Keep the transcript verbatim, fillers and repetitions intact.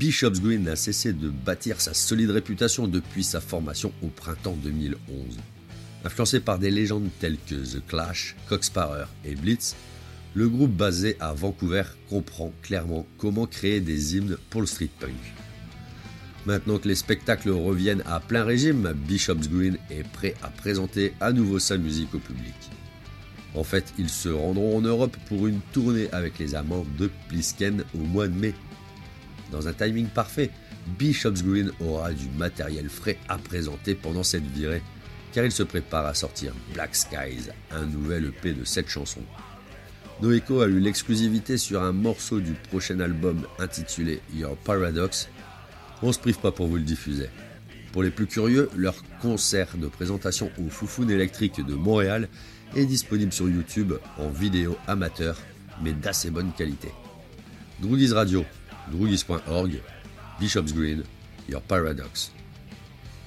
Bishop's Green n'a cessé de bâtir sa solide réputation depuis sa formation au printemps deux mille onze. Influencé par des légendes telles que The Clash, Cock Sparrer et Blitz, le groupe basé à Vancouver comprend clairement comment créer des hymnes pour le street punk. Maintenant que les spectacles reviennent à plein régime, Bishop's Green est prêt à présenter à nouveau sa musique au public. En fait, ils se rendront en Europe pour une tournée avec les amants de Plisken au mois de mai. Dans un timing parfait, Bishop's Green aura du matériel frais à présenter pendant cette virée, car il se prépare à sortir Black Skies, un nouvel E P de sept chansons. Noéko a eu l'exclusivité sur un morceau du prochain album intitulé Your Paradox. On se prive pas pour vous le diffuser. Pour les plus curieux, leur concert de présentation au Foufoune électrique de Montréal est disponible sur YouTube en vidéo amateur, mais d'assez bonne qualité. Droogies Radio, droogies point org, Bishop's Green, Your Paradox.